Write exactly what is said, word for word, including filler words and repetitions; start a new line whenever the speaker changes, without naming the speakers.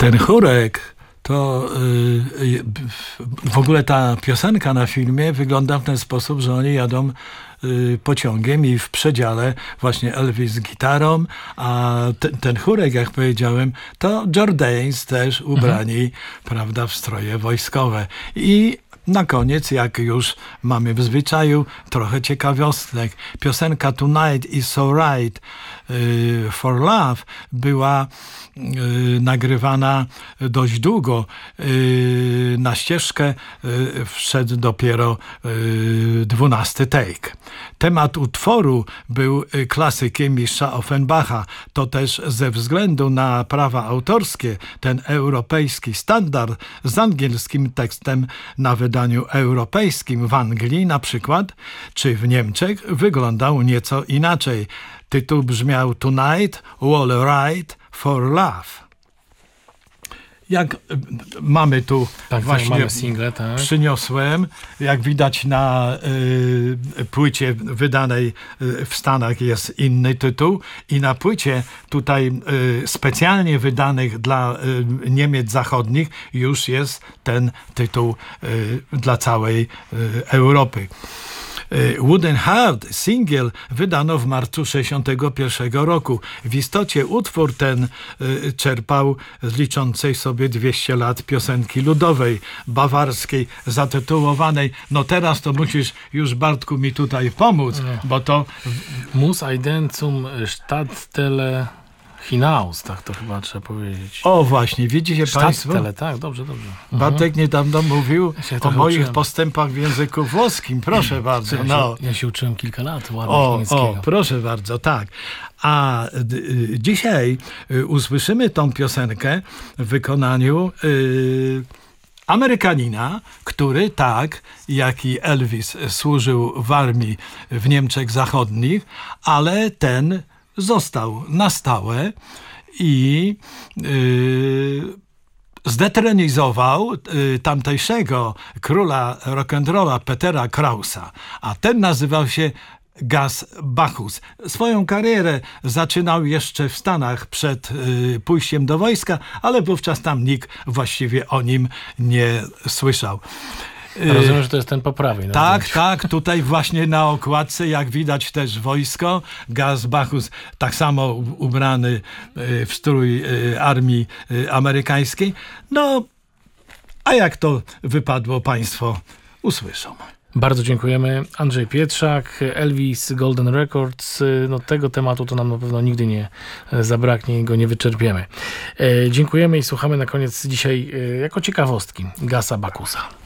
Ten chórek to yy, w ogóle ta piosenka na filmie wygląda w ten sposób, że oni jadą yy, pociągiem i w przedziale właśnie Elvis z gitarą, a ten, ten chórek, jak powiedziałem, to Jordanes też ubrani, mhm. prawda, w stroje wojskowe. I na koniec, jak już mamy w zwyczaju, trochę ciekawostek. Piosenka Tonight is so right y, for love była y, nagrywana dość długo. Y, na ścieżkę y, wszedł dopiero y, dwunasty take. Temat utworu był klasykiem mistrza Offenbacha. To też ze względu na prawa autorskie ten europejski standard z angielskim tekstem na wydaniu europejskim w Anglii na przykład, czy w Niemczech wyglądał nieco inaczej. Tytuł brzmiał Tonight All Right for Love. Jak mamy tu
tak,
właśnie
tak, mamy single, tak.
przyniosłem, jak widać na y, płycie wydanej y, w Stanach jest inny tytuł i na płycie tutaj y, specjalnie wydanych dla y, Niemiec Zachodnich już jest ten tytuł y, dla całej y, Europy. Wooden Heart singiel wydano w marcu sześćdziesiątego pierwszego roku. W istocie utwór ten y, czerpał z liczącej sobie dwieście lat piosenki ludowej, bawarskiej, zatytułowanej, no teraz to musisz już, Bartku, mi tutaj pomóc, no. bo to...
Mus Eiden zum Stadtteile hinaus, tak to chyba trzeba powiedzieć.
O właśnie, widzicie Państwo?
Stadtteile, tak, dobrze, dobrze. Mhm.
Bartek niedawno mówił
ja
o moich
uczyłem.
postępach w języku włoskim. Proszę bardzo.
Ja,
no.
się, ja się uczyłem kilka lat ładnie
o,
niemieckiego.
o, proszę bardzo, tak. A d- y, dzisiaj y, usłyszymy tą piosenkę w wykonaniu y, Amerykanina, który tak jak i Elvis służył w armii w Niemczech Zachodnich, ale ten został na stałe i yy, zdetronizował y, tamtejszego króla rock'n'rolla Petera Krausa, a ten nazywał się Gus Bacchus. Swoją karierę zaczynał jeszcze w Stanach przed y, pójściem do wojska, ale wówczas tam nikt właściwie o nim nie słyszał.
Rozumiem, że to jest ten po prawej.
Tak,
zdjęciu.
tak, tutaj właśnie na okładce, jak widać też wojsko, Gus Bacchus tak samo ubrany w strój armii amerykańskiej. No, a jak to wypadło, Państwo usłyszą.
Bardzo dziękujemy. Andrzej Pietrzak, Elvis, Golden Records. No, tego tematu to nam na pewno nigdy nie zabraknie i go nie wyczerpiemy. E, dziękujemy i słuchamy na koniec dzisiaj e, jako ciekawostki Gusa Bacchusa.